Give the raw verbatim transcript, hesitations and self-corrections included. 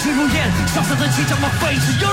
如烟，烧烧的气将我飞驰，有